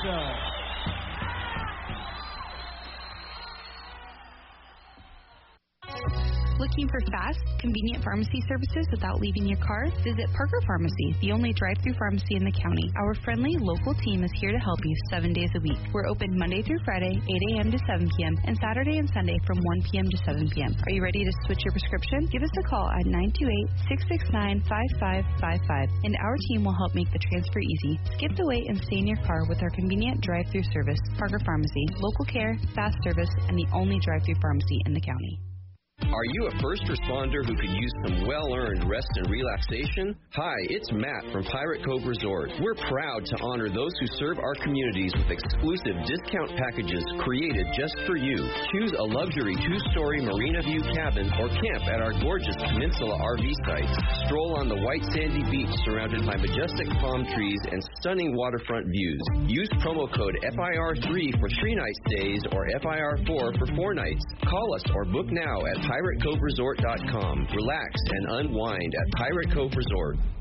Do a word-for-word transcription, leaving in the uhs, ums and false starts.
touchdown. Looking for fast, convenient pharmacy services without leaving your car? Visit Parker Pharmacy, the only drive-through pharmacy in the county. Our friendly local team is here to help you seven days a week. We're open Monday through Friday, eight a.m. to seven p.m., and Saturday and Sunday from one p.m. to seven p.m. Are you ready to switch your prescription? Give us a call at nine two eight, six six nine, five five five five, and our team will help make the transfer easy. Skip the wait and stay in your car with our convenient drive-through service. Parker Pharmacy, local care, fast service, and the only drive-through pharmacy in the county. Are you a first responder who could use some well-earned rest and relaxation? Hi, it's Matt from Pirate Cove Resort. We're proud to honor those who serve our communities with exclusive discount packages created just for you. Choose a luxury two-story Marina View cabin or camp at our gorgeous Peninsula R V sites. Stroll on the white sandy beach surrounded by majestic palm trees and stunning waterfront views. Use promo code F I R three for three-night stays or F I R four for four nights. Call us or book now at pirate cove resort dot com. Relax and unwind at Pirate Cove Resort.